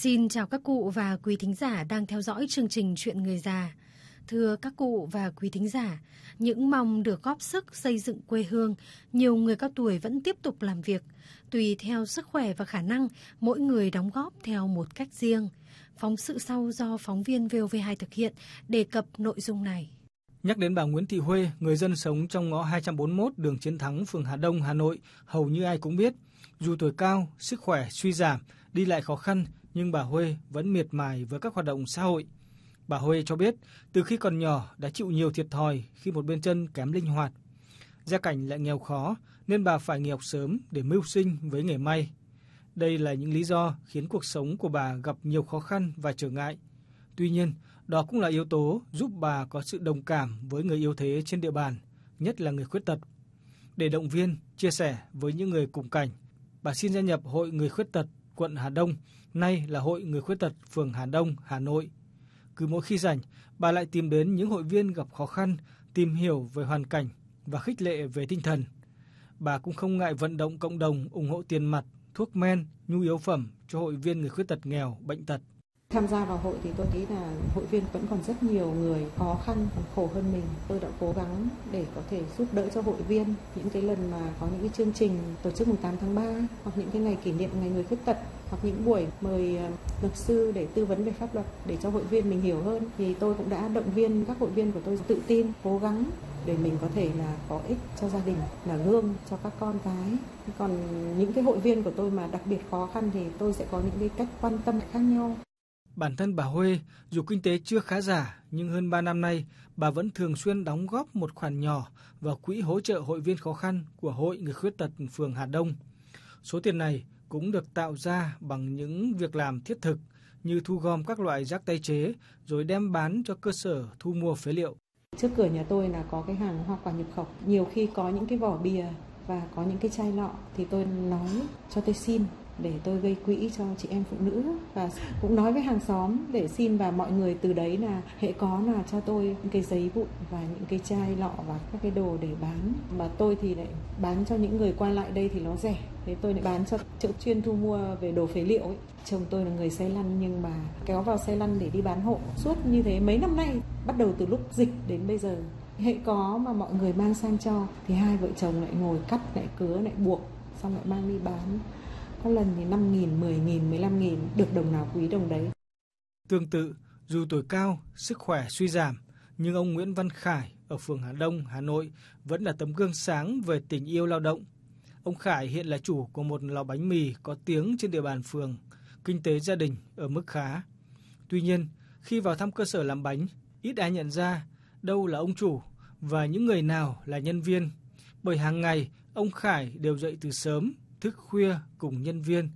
Xin chào các cụ và quý thính giả đang theo dõi chương trình Chuyện Người Già. Thưa các cụ và quý thính giả, những mong được góp sức xây dựng quê hương, nhiều người cao tuổi vẫn tiếp tục làm việc. Tùy theo sức khỏe và khả năng, mỗi người đóng góp theo một cách riêng. Phóng sự sau do phóng viên VOV2 thực hiện đề cập nội dung này. Nhắc đến bà Nguyễn Thị Huê, người dân sống trong ngõ 241 đường Chiến Thắng, phường Hà Đông, Hà Nội, hầu như ai cũng biết. Dù tuổi cao, sức khỏe suy giảm, đi lại khó khăn, nhưng bà Huê vẫn miệt mài với các hoạt động xã hội. Bà Huê cho biết, từ khi còn nhỏ đã chịu nhiều thiệt thòi khi một bên chân kém linh hoạt. Gia cảnh lại nghèo khó nên bà phải nghỉ học sớm để mưu sinh với nghề may. Đây là những lý do khiến cuộc sống của bà gặp nhiều khó khăn và trở ngại. Tuy nhiên, đó cũng là yếu tố giúp bà có sự đồng cảm với người yếu thế trên địa bàn, nhất là người khuyết tật. Để động viên, chia sẻ với những người cùng cảnh, bà xin gia nhập Hội Người Khuyết Tật quận Hà Đông, nay là Hội Người Khuyết Tật phường Hà Đông, Hà Nội. Cứ mỗi khi rảnh, bà lại tìm đến những hội viên gặp khó khăn, tìm hiểu về hoàn cảnh và khích lệ về tinh thần. Bà cũng không ngại vận động cộng đồng ủng hộ tiền mặt, thuốc men, nhu yếu phẩm cho hội viên người khuyết tật nghèo, bệnh tật. Tham gia vào hội thì tôi nghĩ là hội viên vẫn còn rất nhiều người khó khăn, còn khổ hơn mình. Tôi đã cố gắng để có thể giúp đỡ cho hội viên những cái lần mà có những cái chương trình tổ chức mùng 8 tháng 3 hoặc những cái ngày kỷ niệm ngày người khuyết tật hoặc những buổi mời luật sư để tư vấn về pháp luật để cho hội viên mình hiểu hơn. Thì tôi cũng đã động viên các hội viên của tôi tự tin, cố gắng để mình có thể là có ích cho gia đình, là gương cho các con cái. Còn những cái hội viên của tôi mà đặc biệt khó khăn thì tôi sẽ có những cái cách quan tâm khác nhau. Bản thân bà Huê, dù kinh tế chưa khá giả, nhưng hơn 3 năm nay, bà vẫn thường xuyên đóng góp một khoản nhỏ vào quỹ hỗ trợ hội viên khó khăn của Hội Người Khuyết Tật phường Hà Đông. Số tiền này cũng được tạo ra bằng những việc làm thiết thực như thu gom các loại rác tái chế rồi đem bán cho cơ sở thu mua phế liệu. Trước cửa nhà tôi là có cái hàng hoa quả nhập khẩu. Nhiều khi có những cái vỏ bìa và có những cái chai lọ thì tôi nói cho tôi xin để tôi gây quỹ cho chị em phụ nữ, và cũng nói với hàng xóm để xin, và mọi người từ đấy là hệ có là cho tôi những cái giấy vụn và những cái chai lọ và các cái đồ để bán. Mà tôi thì lại bán cho những người qua lại đây thì nó rẻ, thế tôi lại bán cho chỗ chuyên thu mua về đồ phế liệu ấy. Chồng tôi là người xe lăn nhưng mà kéo vào xe lăn để đi bán hộ suốt như thế mấy năm nay, bắt đầu từ lúc dịch đến bây giờ. Hệ có mà mọi người mang sang cho thì hai vợ chồng lại ngồi cắt, lại cứa, lại buộc, xong lại mang đi bán. Có lần thì 5.000, 10.000, 15.000, được đồng nào quý đồng đấy. Tương tự, dù tuổi cao, sức khỏe suy giảm, nhưng ông Nguyễn Văn Khải ở phường Hà Đông, Hà Nội vẫn là tấm gương sáng về tình yêu lao động. Ông Khải hiện là chủ của một lò bánh mì có tiếng trên địa bàn phường, kinh tế gia đình ở mức khá. Tuy nhiên, khi vào thăm cơ sở làm bánh, ít ai nhận ra đâu là ông chủ và những người nào là nhân viên. Bởi hàng ngày, ông Khải đều dậy từ sớm, thức khuya cùng nhân viên